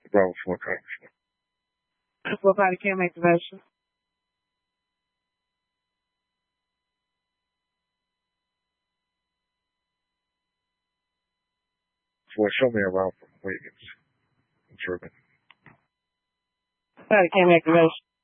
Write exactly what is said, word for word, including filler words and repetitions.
Bravo four congressman. What party can't make the motion? Boy, show me around from Wiggins. German. Party can't make the motion.